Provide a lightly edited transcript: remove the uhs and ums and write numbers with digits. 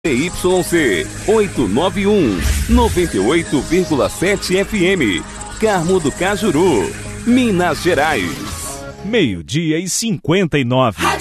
YC 891, 98,7 FM, Carmo do Cajuru, Minas Gerais. 12:59.